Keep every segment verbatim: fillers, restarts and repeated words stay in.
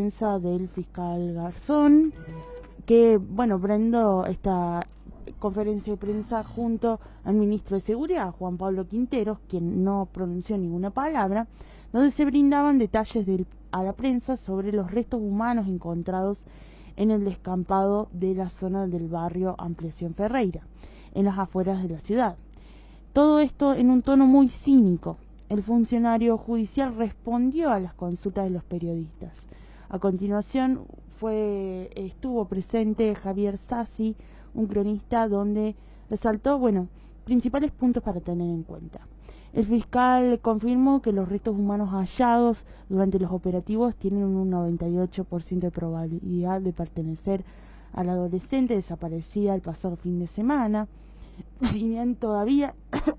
prensa del fiscal Garzón, que, bueno, brindó esta conferencia de prensa junto al ministro de Seguridad, Juan Pablo Quinteros, quien no pronunció ninguna palabra, donde se brindaban detalles del, a la prensa sobre los restos humanos encontrados en el descampado de la zona del barrio Ampliación Ferreira, en las afueras de la ciudad. Todo esto en un tono muy cínico. El funcionario judicial respondió a las consultas de los periodistas. A continuación fue, estuvo presente Javier Sassi, un cronista, donde resaltó, bueno, principales puntos para tener en cuenta. El fiscal confirmó que los restos humanos hallados durante los operativos tienen un noventa y ocho por ciento de probabilidad de pertenecer a la adolescente desaparecida el pasado fin de semana. Si bien todavía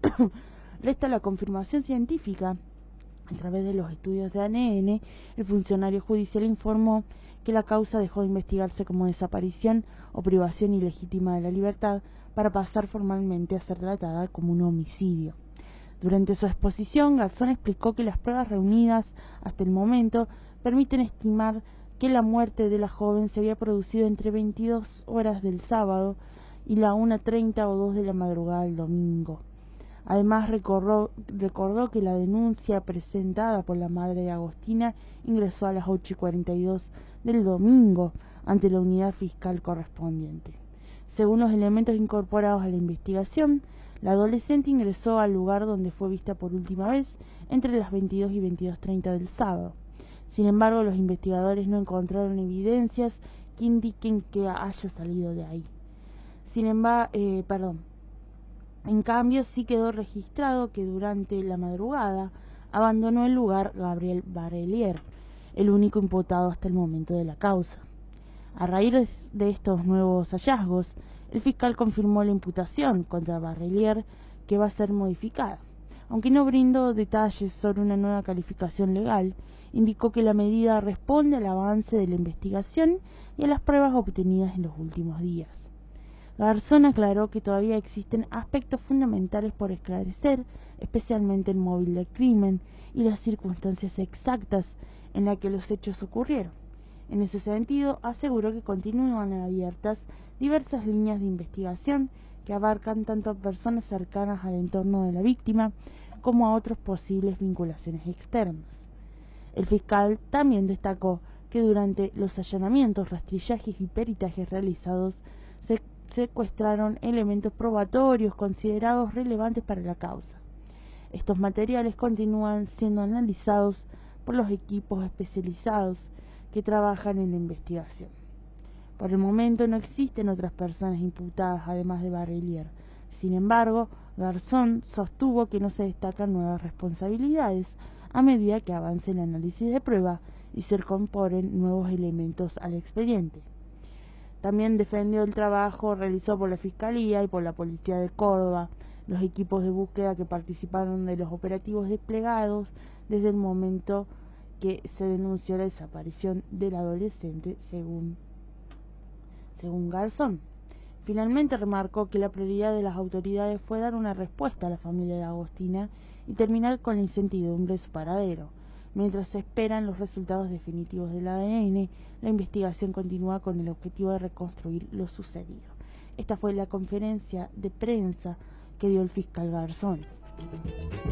resta la confirmación científica a través de los estudios de A D N, el funcionario judicial informó que la causa dejó de investigarse como desaparición o privación ilegítima de la libertad para pasar formalmente a ser tratada como un homicidio. Durante su exposición, Garzón explicó que las pruebas reunidas hasta el momento permiten estimar que la muerte de la joven se había producido entre veintidós horas del sábado y la una treinta o dos de la madrugada del domingo. Además, recordó, recordó que la denuncia presentada por la madre de Agostina ingresó a las ocho y cuarenta y dos del domingo ante la unidad fiscal correspondiente. Según los elementos incorporados a la investigación, la adolescente ingresó al lugar donde fue vista por última vez entre las veintidós y veintidós treinta del sábado. Sin embargo, los investigadores no encontraron evidencias que indiquen que haya salido de ahí. Sin embargo, eh, perdón. En cambio, sí quedó registrado que durante la madrugada abandonó el lugar Gabriel Barrelier, el único imputado hasta el momento de la causa. A raíz de estos nuevos hallazgos, el fiscal confirmó la imputación contra Barrelier, que va a ser modificada. Aunque no brindó detalles sobre una nueva calificación legal, indicó que la medida responde al avance de la investigación y a las pruebas obtenidas en los últimos días. Garzón aclaró que todavía existen aspectos fundamentales por esclarecer, especialmente el móvil del crimen y las circunstancias exactas en las que los hechos ocurrieron. En ese sentido, aseguró que continúan abiertas diversas líneas de investigación que abarcan tanto a personas cercanas al entorno de la víctima como a otras posibles vinculaciones externas. El fiscal también destacó que durante los allanamientos, rastrillajes y peritajes realizados se secuestraron elementos probatorios considerados relevantes para la causa. Estos materiales continúan siendo analizados por los equipos especializados que trabajan en la investigación. Por el momento no existen otras personas imputadas además de Barrelier. Sin embargo, Garzón sostuvo que no se destacan nuevas responsabilidades a medida que avance el análisis de prueba y se incorporen nuevos elementos al expediente. También defendió el trabajo realizado por la Fiscalía y por la Policía de Córdoba, los equipos de búsqueda que participaron de los operativos desplegados desde el momento que se denunció la desaparición del adolescente, según, según Garzón. Finalmente remarcó que la prioridad de las autoridades fue dar una respuesta a la familia de Agostina y terminar con la incertidumbre de su paradero. Mientras se esperan los resultados definitivos del A D N, la investigación continúa con el objetivo de reconstruir lo sucedido. Esta fue la conferencia de prensa que dio el fiscal Garzón.